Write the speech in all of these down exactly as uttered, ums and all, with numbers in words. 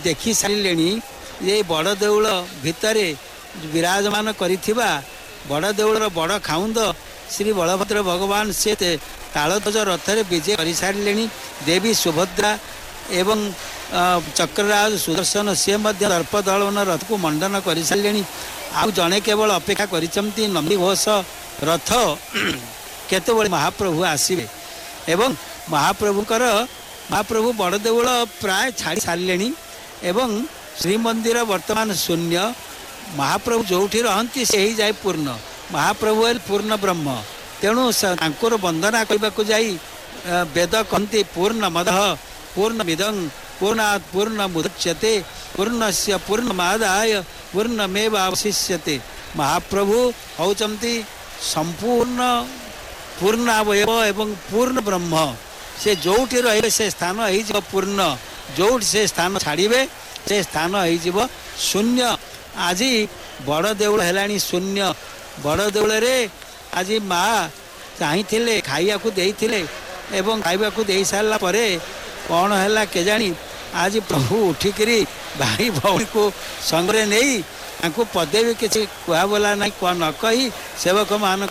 देखि सारे ये बड़ देउल भितर विराजमान करिथिबा बड़ देउलर बड़ खाउंद श्री बलभद्र भगवान से तालध्वज रथरे विजय कर सारे देवी सुभद्रा एवं चक्रराज सुदर्शन सी दर्प दलन रथ को मंडन कर सारे आउ जड़े केवल अपेक्षा करिसंती नंदीघोष रथ केतबळे महाप्रभु आसिबे एवं महाप्रभुकर महाप्रभु बड़ देउल प्राय छाड़ी सारे एवं श्रीमंदिर वर्तमान शून्य महाप्रभु जोठी रहंती से ही जाए पूर्ण महाप्रभु पूर्ण ब्रह्म तेणु तांकर वंदना करने जाई वेद कहती पूर्ण मदः पूर्ण मिदं पूर्णात् पूर्ण मुदच्यते पूर्णस्य पूर्णमादाय पूर्णमेव अवशिष्यते महाप्रभु होचंती संपूर्ण पूर्णावयव एवं पूर्ण ब्रह्म से जोठी रहिबे से स्थान हो पूर्ण जोठी से स्थान छाड़िबे से स्थान हो शून्य आज बड़ देउल है शून्य बड़ देउल रे आज माँ चाहते खाइया देइथिले एवं खाइबा दे सारा पर कौन है केजाणी आज प्रभु उठिकी भाई भौणी को संगे नहीं पदे भी किसी कहला ना कह न कही सेवक मान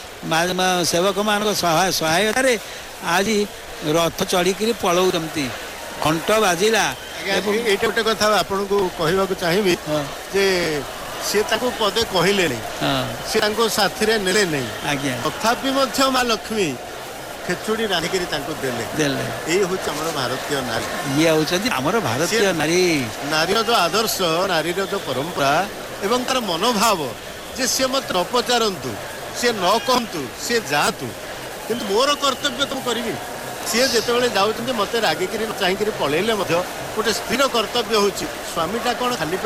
सेवक मान सहायतार आज रथ चढ़ी पलाऊँगी घंट बाजिला ये गोटे कथा आपन को कहवाक चाहिए जे सी पदे कहले नहीं साथी रे नेले नहीं तथापि माँ लक्ष्मी खेचुड़ी राधिकी देले ये हूँ आम भारतीय नारी ये हूँ आम भारतीय नारी नारी जो आदर्श नारी जो परंपरा एवं तार मनोभाव जे सी मत न पचारतु सी न कहतु सी जातु किंतु मोर कर्तव्य तुम करी सी जिते जाऊँ मत रागिकी चाहिए पलैले गोटे स्थिर कर्तव्य हूँ स्वामीटा कौन खाली